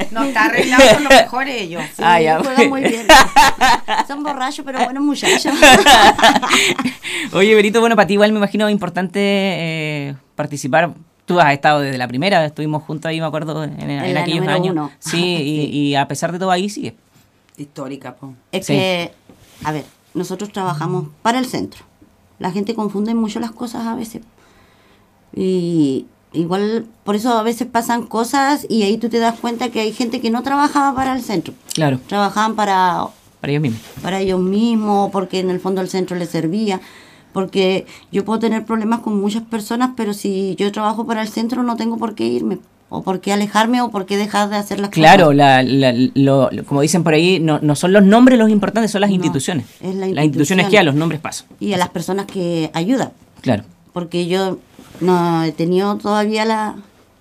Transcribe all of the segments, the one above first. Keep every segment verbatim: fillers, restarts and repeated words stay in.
No, está arreglado, son los mejores ellos. Sí, ah, ya. Juegan muy bien. Son borrachos, pero buenos muchachos. Oye, Berito, bueno, para ti igual me imagino importante eh, participar. Tú has estado desde la primera, estuvimos juntos ahí, me acuerdo, en, en, en aquellos años. Uno. Sí, y, sí, y a pesar de todo ahí sigue. Histórica, po. Es sí. que, a ver, nosotros trabajamos para el centro. La gente confunde mucho las cosas a veces. Y igual, por eso a veces pasan cosas y ahí tú te das cuenta que hay gente que no trabajaba para el centro. Claro. Trabajaban para... Para ellos mismos. Para ellos mismos, porque en el fondo el centro les servía. Porque yo puedo tener problemas con muchas personas, pero si yo trabajo para el centro no tengo por qué irme, o por qué alejarme, o por qué dejar de hacer las claro, cosas. Claro, la, la, lo, como dicen por ahí, no, no son los nombres los importantes, son las no, instituciones. Es la institución. Las instituciones que a los nombres pasan. Y a las personas que ayudan. Claro. Porque yo no he tenido todavía la...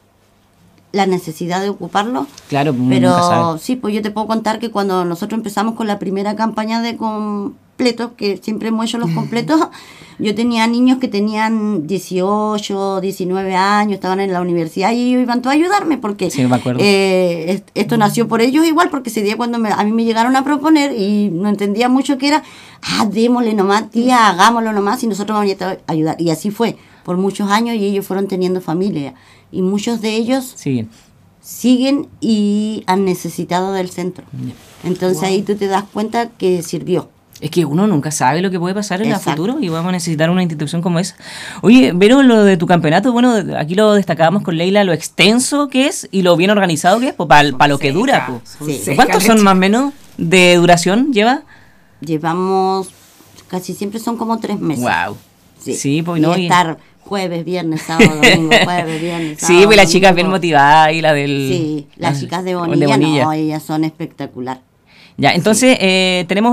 la necesidad de ocuparlo. Claro, pero sí, pues yo te puedo contar que cuando nosotros empezamos con la primera campaña de completos, que siempre hemos hecho los completos, yo tenía niños que tenían dieciocho, diecinueve años, estaban en la universidad y ellos iban todos a ayudarme porque sí, me acuerdo. Eh, esto nació por ellos igual, porque ese día cuando me, a mí me llegaron a proponer y no entendía mucho que era, ah, démosle nomás, tía, hagámoslo nomás y nosotros vamos a ayudar. Y así fue por muchos años y ellos fueron teniendo familia. Y muchos de ellos siguen, siguen y han necesitado del centro. Entonces wow. ahí tú te das cuenta que sirvió. Es que uno nunca sabe lo que puede pasar en el futuro y vamos a necesitar una institución como esa. Oye, Vero, lo de tu campeonato, bueno, aquí lo destacábamos con Leila, lo extenso que es y lo bien organizado que es, pues para pa lo que dura. Pues. Sí. ¿Cuántos son más o menos de duración lleva? Llevamos, casi siempre son como tres meses. Wow. Sí, sí pues y no. estar jueves, viernes, sábado, domingo, jueves, viernes, sábado. Sí, pues las chicas domingo. bien motivadas y la del... Sí, las, las chicas de Bonilla, de Bonilla, no, ellas son espectacular. Ya, entonces sí. eh, tenemos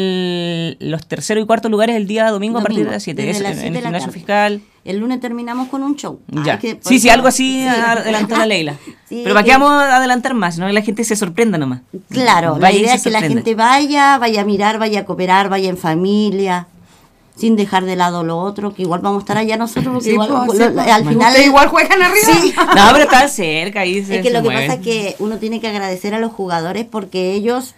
el, los terceros y cuartos lugares el día domingo, domingo a partir de las siete. Es, las en, en el gimnasio tarde. fiscal. El lunes terminamos con un show. Ya. Ay, que, sí, sí, eso, algo así sí. adelantó la Leila. Sí, pero ¿para que, qué vamos a adelantar más? ¿No? Que la gente se sorprenda nomás. Claro, vaya la idea es que la gente vaya, vaya a mirar, vaya a cooperar, vaya en familia, sin dejar de lado lo otro, que igual vamos a estar allá nosotros, porque sí, igual, pues, lo, sí, pues. al final... Ustedes igual juegan arriba. Sí. No, pero están cerca. Ahí se, es que se lo que mueven. pasa es que uno tiene que agradecer a los jugadores porque ellos...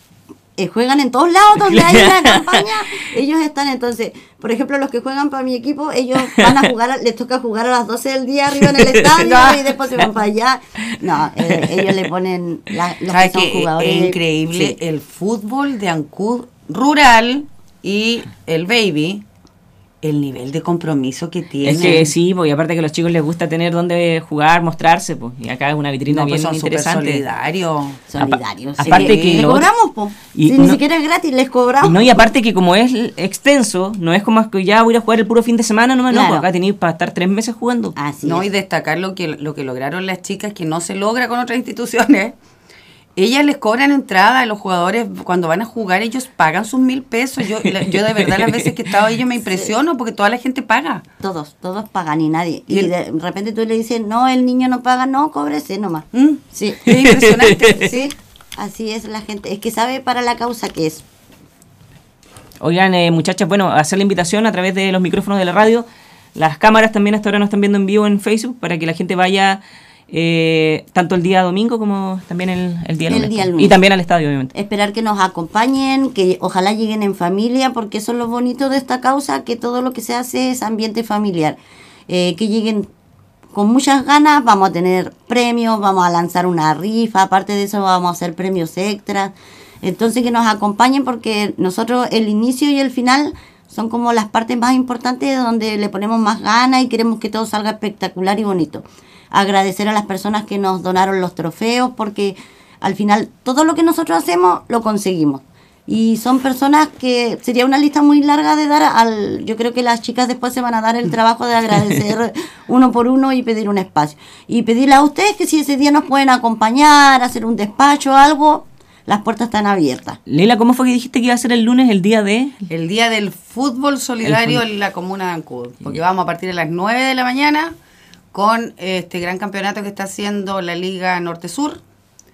Eh, juegan en todos lados donde hay una campaña, ellos están. Entonces, por ejemplo, los que juegan para mi equipo, ellos van a jugar, les toca jugar a las doce del día arriba en el estadio no. y después se van para allá. No, eh, ellos le ponen la, los que son que jugadores. Es increíble sí. el fútbol de Ancud rural y el baby, el nivel de compromiso que tienen. Es que sí, pues, y aparte que a los chicos les gusta tener donde jugar, mostrarse, pues, y acá es una vitrina no, pues bien son interesante. Solidarios. Solidarios. Apa aparte sí. que les lo cobramos, pues. Si no, ni siquiera es gratis, les cobramos. Y, no, y aparte que como es extenso, no es como que ya voy a jugar el puro fin de semana, no, claro. no, pues acá tenéis para estar tres meses jugando. Así no, es. Y destacar lo que, lo que lograron las chicas, que no se logra con otras instituciones. Ellas les cobran entrada a los jugadores cuando van a jugar, ellos pagan sus mil pesos. Yo, yo de verdad las veces que he estado ahí yo me impresiono sí. porque toda la gente paga. Todos, todos pagan y nadie. Y, y de repente tú le dices, no, el niño no paga, no, cóbrese nomás. ¿Mm? Sí, es impresionante. Sí, así es la gente. Es que sabe para la causa que es. Oigan, eh, muchachas, bueno, hacer la invitación a través de los micrófonos de la radio. Las cámaras también hasta ahora nos están viendo en vivo en Facebook para que la gente vaya... Eh, tanto el día domingo como también el, el día lunes. El día lunes. Y también al estadio, obviamente. Esperar que nos acompañen, que ojalá lleguen en familia, porque eso es lo bonito de esta causa, que todo lo que se hace es ambiente familiar. Eh, que lleguen con muchas ganas, vamos a tener premios, vamos a lanzar una rifa, aparte de eso vamos a hacer premios extras. Entonces que nos acompañen porque nosotros el inicio y el final son como las partes más importantes donde le ponemos más ganas y queremos que todo salga espectacular y bonito. Agradecer a las personas que nos donaron los trofeos porque al final todo lo que nosotros hacemos lo conseguimos. Y son personas que sería una lista muy larga de dar al... Yo creo que las chicas después se van a dar el trabajo de agradecer uno por uno y pedir un espacio. Y pedirle a ustedes que si ese día nos pueden acompañar, hacer un despacho o algo, las puertas están abiertas. Leila, ¿cómo fue que dijiste que iba a ser el lunes el día de...? El día del fútbol solidario fútbol. En la comuna de Ancud. Porque vamos a partir de las nueve de la mañana... con este gran campeonato que está haciendo la Liga Norte-Sur,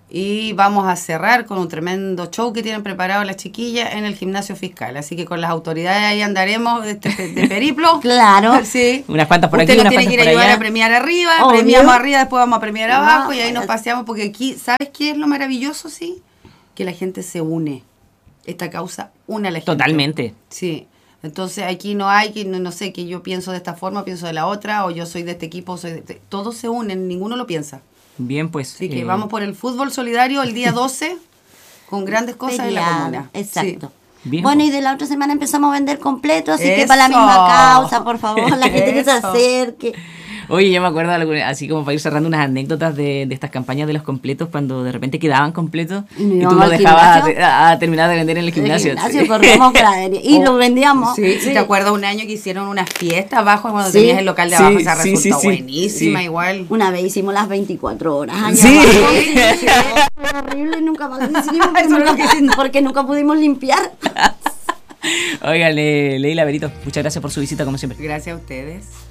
Y vamos a cerrar con un tremendo show que tienen preparado las chiquillas en el gimnasio fiscal. Así que con las autoridades ahí andaremos de, de, de periplo. Claro. Sí. Unas cuantas por Usted aquí, nos unas tiene que cuantas ir a por ayudar allá. a premiar arriba, Obvio. premiamos arriba, después vamos a premiar abajo No, y ahí nos pues. paseamos porque aquí, ¿sabes qué es lo maravilloso, sí? Que la gente se une. Esta causa une a la gente. Totalmente. Sí. Entonces aquí no hay que, no, no sé, que yo pienso de esta forma, pienso de la otra, o yo soy de este equipo, soy de este. Todos se unen, ninguno lo piensa. Bien, pues. Así que eh, vamos por el fútbol solidario el día doce con grandes cosas en la Feriado, comuna. Exacto. Sí. Bien, Bueno, po. y de la otra semana empezamos a vender completo, así que Eso. para la misma causa, por favor, la gente que se Eso. acerque. Oye, yo me acuerdo, alguna- así como para ir cerrando unas anécdotas de, de estas campañas de los completos, cuando de repente quedaban completos Y nos y tú íbamos lo al dejabas a, gimnasio. a- a terminar de vender en el El gimnasio. gimnasio sí. corríamos gradería y lo vendíamos. Sí, sí, ¿te acuerdas un año que hicieron una fiesta abajo cuando Sí. tenías el local de Sí, abajo? Esa sí, resultó sí, sí. buenísima Sí. igual. Una vez hicimos las veinticuatro horas. allá Sí. abajo. Sí, fue horrible, nunca más lo hicimos porque, Eso es lo nunca, porque nunca pudimos limpiar. Oigan, Le- Leila Berito, muchas gracias por su visita como siempre. Gracias a ustedes.